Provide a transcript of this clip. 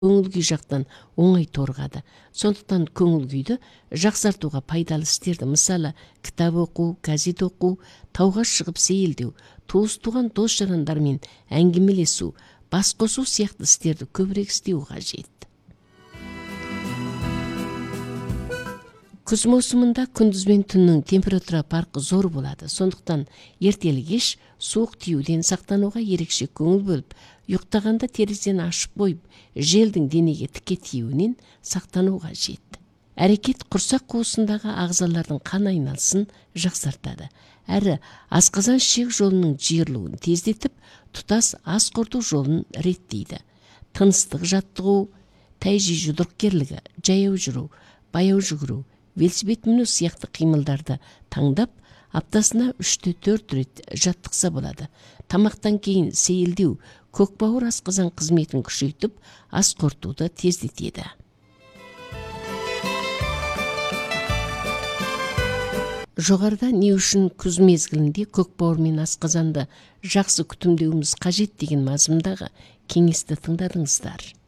көңіл күй жақтан оңай торғады. Сондықтан көңіл күйді жақсартуға пайдалы істерді, мысалы, кітап оқу, газет оқу, тауға шығып сейілдеу, туыс туған дос жарандармен әңгімелесу, бас қосу сияқты істерді көбірек істеу қажет. Күз маусымында күндіз бен түннің температура парқы зор болады. Сондықтан ертелі кеш суық тиюден сақтануға ерекше көңіл бөліп, ұйықтағанда терезені ашып қойып, желдің денеге тіке тиюінен сақтану қажет. Әрекет құрсақ қуысындағы ағзалардың қан айналысын жақсартады, әрі асқазан ішек жолының жиырылуын тездетіп, тұтас ас қорыту жолын реттейді. Тыныстық жаттығу, тайжи жұдырықкерлігі, жаяу жүру, баяу жүгіру, велосипед міну сияқты қимылдарды таңдап, аптасына 3-4 рет жаттықса болады. Тамақтан кейін сейілдеу, көкбауыр асқазан қызметін күшейтіп, ас қорытуды тездетеді. Жоғарыда не үшін күз мезгілінде көкбауыр мен асқазанды жақсы күтімдеуіміз қажет деген мазмұндағы кеңесті тыңдадыңыздар.